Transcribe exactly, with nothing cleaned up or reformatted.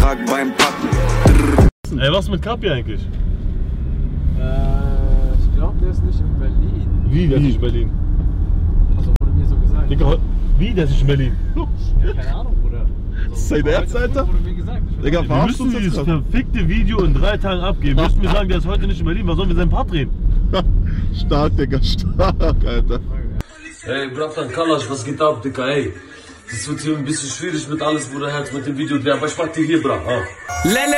Tag beim Packen. Ey, was mit Kapi eigentlich? Äh, ich glaube, der ist nicht in Berlin. Wie, der ist nicht in Berlin? Also wurde mir so gesagt. Digga, wie, der ist nicht in Berlin? Ja, keine Ahnung, Bruder. Also, Das ist dein Ernst, Alter? Wurde mir gesagt. Ich Digga, weiß Wir verarschst du müssen uns dieses jetzt gerade? verfickte Video in drei Tagen abgeben. Müssen wir sagen, der ist heute nicht in Berlin. Was sollen wir seinen Part drehen? Stark, Digga, stark, Alter. Ey, Bratan Kalash, was geht ab, Digga, ey? Das wird hier ein bisschen schwierig mit alles, Bruder, Herz, mit dem Video, aber ich pack dir hier, Bra. Ah. Lele